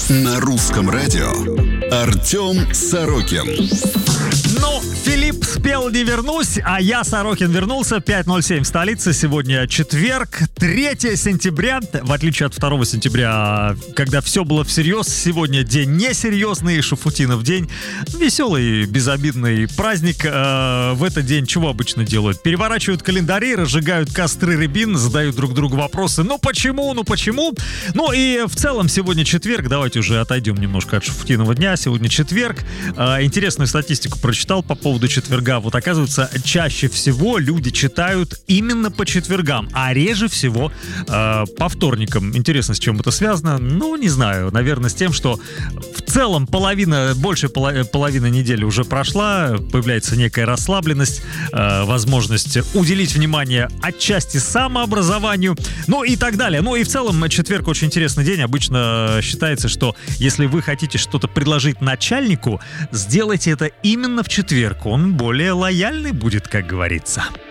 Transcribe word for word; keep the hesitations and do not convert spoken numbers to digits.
На русском радио Артем Сорокин. Ну, Филипп спел «Не вернусь», а я, Сорокин, вернулся. пять ноль семь в столице. Сегодня четверг, третье сентября. В отличие от второго сентября, когда все было всерьез, сегодня день несерьезный, Шуфутинов день. Веселый, безобидный праздник. Э, в этот день чего обычно делают? Переворачивают календари, разжигают костры рябин, задают друг другу вопросы. Ну почему, ну почему? Ну и в целом сегодня четверг. Давайте уже отойдем немножко от Шуфутинова дня. Сегодня четверг. Э, интересную статистику прочитал по поводу четверга. Вот оказывается, чаще всего люди читают именно по четвергам, а реже всего э, по вторникам. Интересно, с чем это связано? Ну, не знаю. Наверное, с тем, что в целом половина, больше поло- половины недели уже прошла, появляется некая расслабленность, э, возможность уделить внимание отчасти самообразованию, ну и так далее. Ну и в целом четверг очень интересный день. Обычно считается, что если вы хотите что-то предложить начальнику, сделайте это именно в четверг. Он более лояльный будет, как говорится.